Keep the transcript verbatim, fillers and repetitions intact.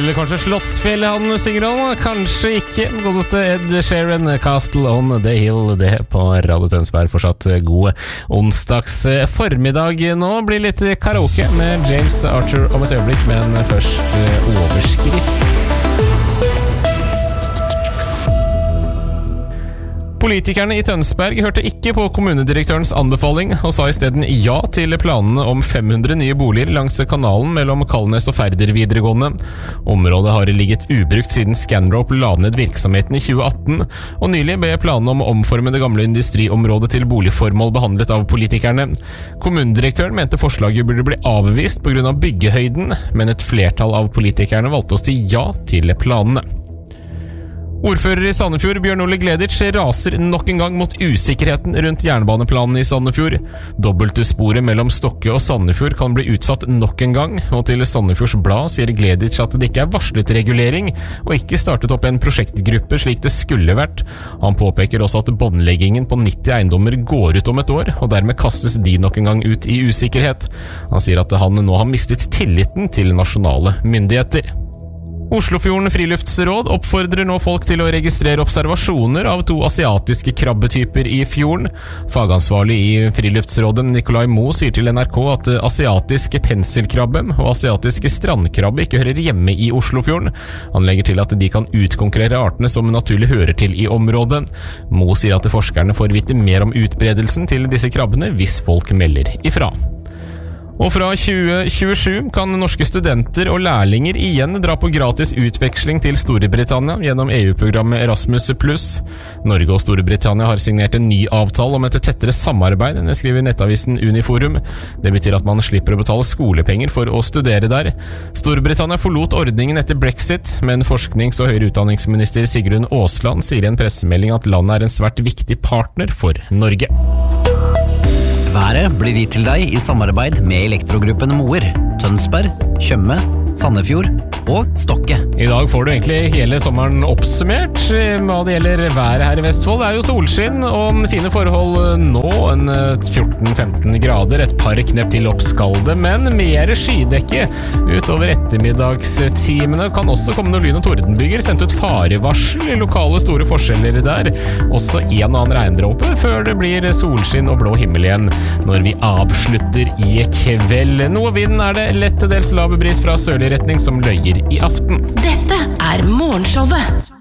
eller kanskje Slottsfjell han synger om? Kanskje ikke. Godeste Ed Sheeran, Castle on the Hill. Det på Radio Tønsberg. Fortsatt god onsdags formiddag nå. Blir litt karaoke med James Arthur om et øyeblikk, men først overskrift. Politikerne i Tønsberg hørte ikke på kommunedirektørens anbefaling og sa i stedet ja til planene om fem hundre nye boliger langs kanalen mellom Kalnes og Færder videregående. Området har ligget ubrukt siden Scanrope la ned virksomheten i tjue atten, og nylig ble planene om å omforme det gamle industriområdet til boligformål behandlet av politikerne. Kommunedirektøren mente forslaget burde bli avvist på grunn av byggehøyden, men et flertall av politikerne valgte å si ja til planene. Ordfører i Sandefjord, Bjørn Ole Gleditsch, raser nok en gang mot usikkerheten rundt jernbaneplanen i Sandefjord. Dobbeltsporet mellom Stokke og Sandefjord kan bli utsatt nok en gang, og til Sandefjords Blad sier Gleditsch at det ikke er varslet regulering, og ikke startet opp en prosjektgruppe slik det skulle vært. Han påpeker også at båndleggingen på nitti eiendommer går ut om et år, og dermed kastes de nok en gang ut i usikkerhet. Han sier at han nå har mistet tilliten til nasjonale myndigheter. Oslofjorden Friluftsråd oppfordrer nå folk til å registrere observasjoner av to asiatiske krabbetyper i fjorden. Fagansvarlig i Friluftsrådet Nikolai Mo sier til N R K at asiatiske penselkrabbe og asiatiske strandkrabbe ikke hører hjemme i Oslofjorden. Han legger til at de kan utkonkurrere artene som naturlig hører til i området. Mo sier at forskerne får vite mer om utbredelsen til disse krabbene hvis folk melder ifra. Og fra tjue tjuesju kan norske studenter og lærlinger igjen dra på gratis utveksling til Storbritannia gjennom E U-programmet Erasmus pluss. Norge og Storbritannia har signert en ny avtale om et tettere samarbeid, det skriver nettavisen Uniforum. Det betyr at man slipper å betale skolepenger for å studere der. Storbritannia forlot ordningen etter Brexit, men forsknings- og høyere utdanningsminister Sigrun Aasland sier i en pressemelding at landet er en svært viktig partner for Norge. Været blir gitt til deg i samarbeid med Elektrogruppen Moer, Tønsberg, Tjøme, Sandefjord og Stokke. I dag får du egentlig hele sommeren oppsummert hva det gjelder været her i Vestfold. Det er jo solskinn og fine forhold nå, en fjorten femten grader, et par knepp til oppskalde, men mer skydekke utover ettermiddagstimene. Kan også komme noen lyn- og tordenbyger, sendt ut farevarsel i lokale store forskjeller der. Også en og annen regndråpe før det blir solskinn og blå himmel igjen når vi avslutter i kveld. Noe vind er det, lett til dels lav bris fra sørlig retning som løyer i aften. Dette er Morgenshowet.